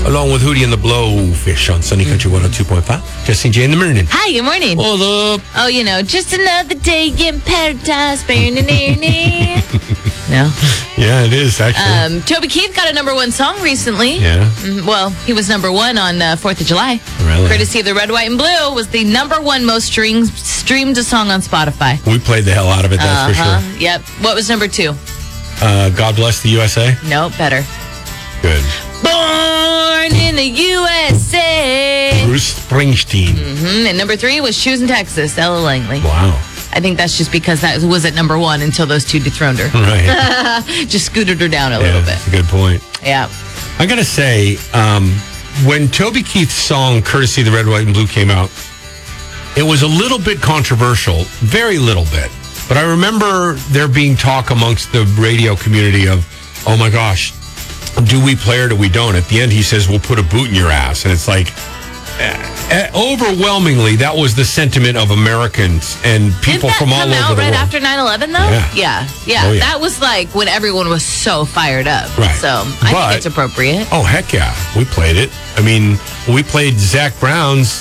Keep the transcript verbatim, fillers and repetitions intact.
along with Hootie and the Blowfish on Sunny Country one oh two point five. Jesse and Jay in the morning. Hi, good morning. What's up? Oh, you know, just another day in paradise. No? Yeah, it is, actually. Um, Toby Keith got a number one song recently. Yeah. Mm, Well, he was number one on uh, fourth of July. Really? Courtesy of the Red, White, and Blue was the number one most stream- streamed song on Spotify. We played the hell out of it, that's Uh-huh. for sure. Yep. What was number two? Uh, God Bless the U S A. No, better. Good. Born in the U S A. Bruce Springsteen. Mm, and number three was Shoes in Texas, Ella Langley. Wow. I think that's just because that was at number one until those two dethroned her. Right. Just scooted her down a Yeah, little bit. that's a good point. Yeah. I gotta say, um, when Toby Keith's song "Courtesy of the Red, White, and Blue" came out, it was a little bit controversial, very little bit. But I remember there being talk amongst the radio community of, "Oh my gosh, do we play or do we don't?" At the end, he says, "We'll put a boot in your ass," and it's like, uh, overwhelmingly, that was the sentiment of Americans and people Didn't that from all come over out the right world. after nine eleven, though? Yeah. Yeah. Yeah. Oh, yeah. That was like when everyone was so fired up. Right. So I But- think it's appropriate. Oh, heck yeah. We played it. I mean, we played Zach Brown's